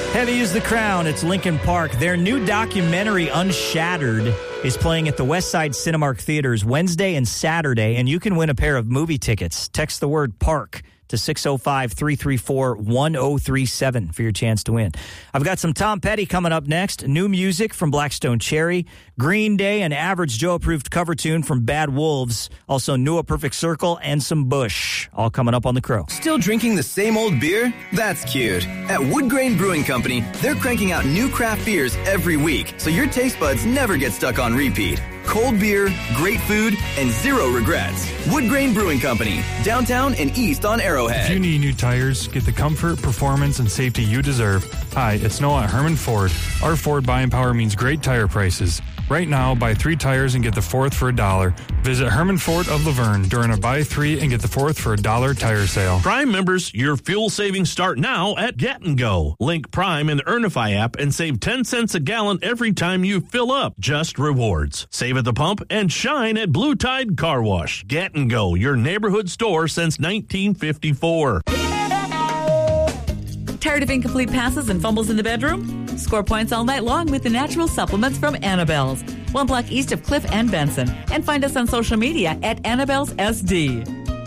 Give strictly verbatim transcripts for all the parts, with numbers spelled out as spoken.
Heavy is the Crown. It's Lincoln Park. Their new documentary, Unshattered, is playing at the Westside Cinemark Theaters Wednesday and Saturday, and you can win a pair of movie tickets. Text the word PARK to six oh five, three three four, one oh three seven for your chance to win. I've got some Tom Petty coming up next, new music from Blackstone Cherry, Green Day, an Average Joe-approved cover tune from Bad Wolves, also New A Perfect Circle, and some Bush, all coming up on The Crow. Still drinking the same old beer? That's cute. At Wood Grain Brewing Company, they're cranking out new craft beers every week, so your taste buds never get stuck on repeat. Cold beer, great food, and zero regrets. Wood Grain Brewing Company, downtown and east on Arrowhead. If you need new tires, get the comfort, performance, and safety you deserve. Hi, it's Noah at Herman Ford. Our Ford buying power means great tire prices. Right now, buy three tires and get the fourth for a dollar. Visit Herman Ford of Laverne during a buy three and get the fourth for a dollar tire sale. Prime members, your fuel savings start now at Get and Go. Link Prime in the Earnify app and save ten cents a gallon every time you fill up. Just rewards. Save at the pump and shine at Blue Tide Car Wash. Get and Go, your neighborhood store since nineteen fifty-four. Tired of incomplete passes and fumbles in the bedroom? Score points all night long with the natural supplements from Annabelle's, one block east of Cliff and Benson. And find us on social media at Annabelle's S D.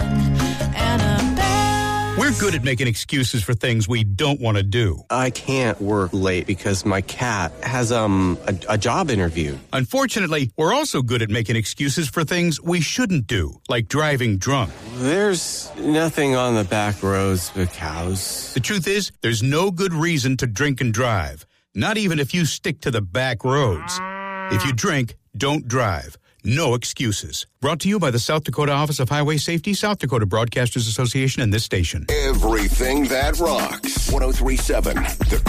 We're good at making excuses for things we don't want to do. I can't work late because my cat has um a, a job interview. Unfortunately, we're also good at making excuses for things we shouldn't do, like driving drunk. There's nothing on the back roads but cows. The truth is, there's no good reason to drink and drive, not even if you stick to the back roads. If you drink, don't drive. No excuses. Brought to you by the South Dakota Office of Highway Safety, South Dakota Broadcasters Association, and this station. Everything that rocks. one oh three point seven The